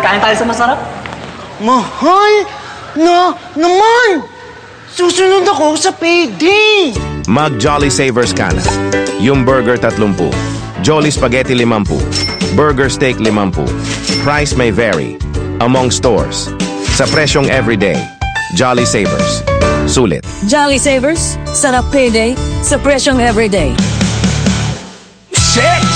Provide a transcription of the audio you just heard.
kain tayo sa masarap. Mahal na naman! Susunod ako sa payday! Mag Jolly Savers ka na. Yung burger 30, Jolly Spaghetti 50, Burger Steak 50. Price may vary among stores. Sa presyong everyday, Jolly Savers. Sulit. Jolly Savers, sarap payday sa presyong everyday. Shit!